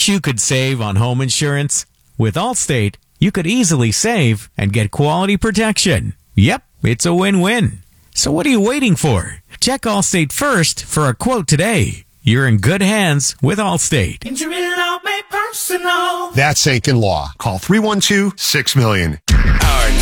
wish you could save on home insurance? With Allstate, you could easily save and get quality protection. Yep, it's a win-win. So what are you waiting for? Check Allstate first for a quote today. You're in good hands with Allstate. Injury law made personal. That's Aiken Law. Call 312-6 million.